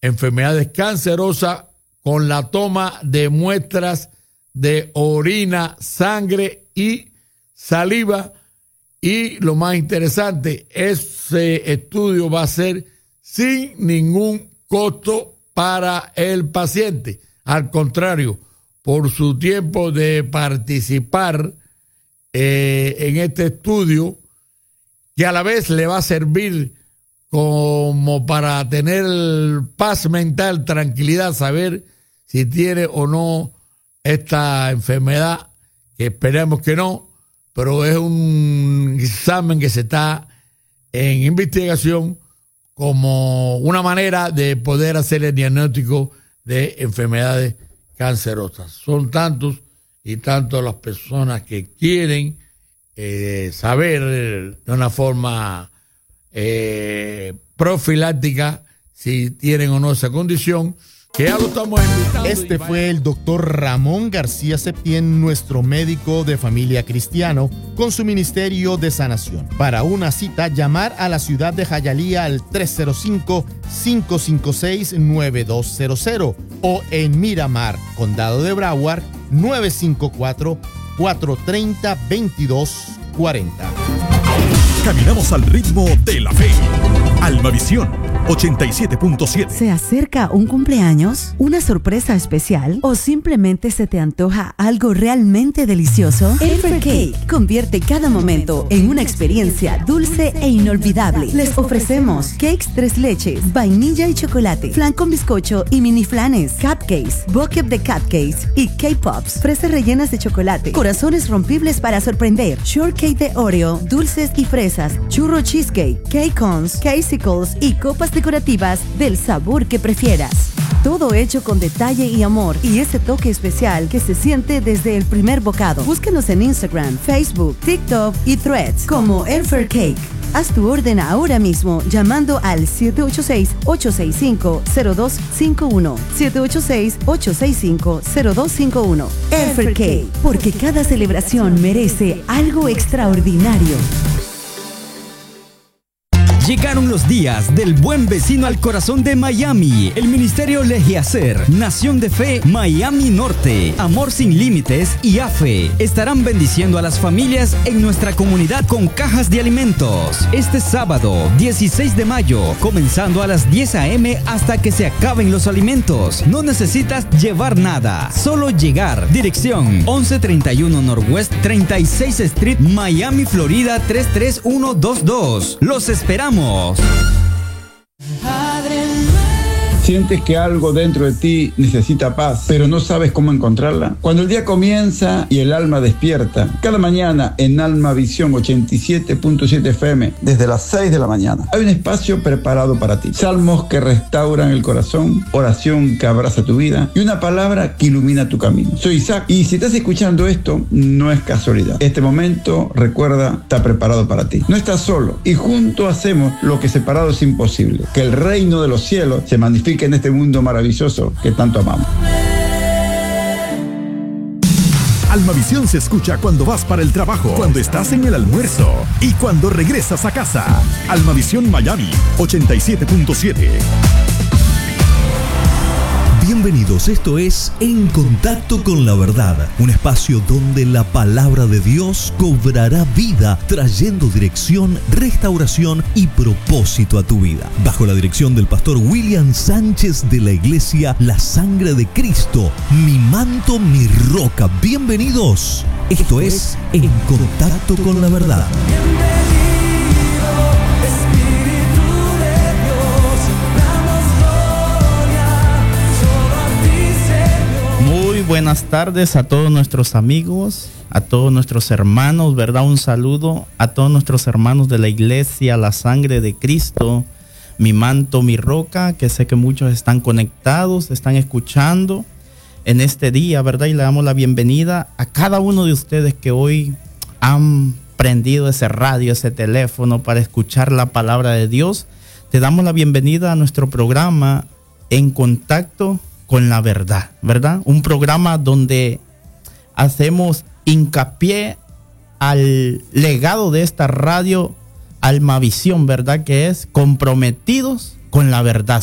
enfermedades cancerosas con la toma de muestras de orina, sangre y saliva. Y lo más interesante, ese estudio va a ser sin ningún costo para el paciente. Al contrario, por su tiempo de participar en este estudio, que a la vez le va a servir como para tener paz mental, tranquilidad, saber si tiene o no esta enfermedad, que esperemos que no, pero es un examen que se está en investigación como una manera de poder hacer el diagnóstico de enfermedades cancerosas. Son tantos y tantas las personas que quieren saber de una forma profiláctica si tienen o no esa condición, que ya lo estamos invitando. Este fue el doctor Ramón García Septién, nuestro médico de familia cristiano, con su ministerio de sanación. Para una cita, llamar a la ciudad de Hialeah al 305-556-9200 o en Miramar, Condado de Broward, 954-430-2240. Caminamos al ritmo de la fe. Almavisión 87.7. ¿Se acerca un cumpleaños, una sorpresa especial o simplemente se te antoja algo realmente delicioso? Elfer Cake convierte cada momento en una experiencia dulce e inolvidable. Les ofrecemos cakes 3 leches, vainilla y chocolate, flan con bizcocho y mini flanes, cupcakes, bucket de cupcakes y K-Pops, fresas rellenas de chocolate, corazones rompibles para sorprender, shortcake de Oreo, dulces y fresas, churro cheesecake, cake cones, casicles y copas decorativas del sabor que prefieras. Todo hecho con detalle y amor y ese toque especial que se siente desde el primer bocado. Búsquenos en Instagram, Facebook, TikTok y Threads como Elfer Cake. Haz tu orden ahora mismo llamando al 786-865-0251. 786-865-0251. Elfer Cake, porque cada celebración merece algo extraordinario. Llegaron los días del buen vecino al corazón de Miami. El Ministerio Legiacer, Nación de Fe, Miami Norte, Amor Sin Límites y AFE estarán bendiciendo a las familias en nuestra comunidad con cajas de alimentos. Este sábado, 16 de mayo, comenzando a las 10 a.m. hasta que se acaben los alimentos. No necesitas llevar nada, solo llegar. Dirección 1131 Northwest 36 Street, Miami, Florida 33122. Los esperamos. ¿Sientes que algo dentro de ti necesita paz, pero no sabes cómo encontrarla? Cuando el día comienza y el alma despierta, cada mañana en Alma Visión 87.7 FM, desde las 6 de la mañana, hay un espacio preparado para ti. Salmos que restauran el corazón, oración que abraza tu vida y una palabra que ilumina tu camino. Soy Isaac y si estás escuchando esto, no es casualidad. Este momento, recuerda, está preparado para ti. No estás solo y juntos hacemos lo que separado es imposible. Que el reino de los cielos se manifieste en este mundo maravilloso que tanto amamos. Almavisión se escucha cuando vas para el trabajo, cuando estás en el almuerzo y cuando regresas a casa. Almavisión Miami 87.7. Bienvenidos, esto es En Contacto con la Verdad, un espacio donde la palabra de Dios cobrará vida, trayendo dirección, restauración y propósito a tu vida. Bajo la dirección del pastor William Sánchez de la iglesia La Sangre de Cristo, mi manto, mi roca. Bienvenidos, esto es En Contacto con la Verdad. Buenas tardes a todos nuestros amigos, a todos nuestros hermanos, ¿verdad? Un saludo a todos nuestros hermanos de la iglesia La Sangre de Cristo, mi manto, mi roca, que sé que muchos están conectados, están escuchando en este día, ¿verdad? Y le damos la bienvenida a cada uno de ustedes que hoy han prendido ese radio, ese teléfono para escuchar la palabra de Dios. Te damos la bienvenida a nuestro programa En Contacto con la Verdad, ¿verdad? Un programa donde hacemos hincapié al legado de esta radio Almavisión, ¿verdad? Que es comprometidos con la verdad.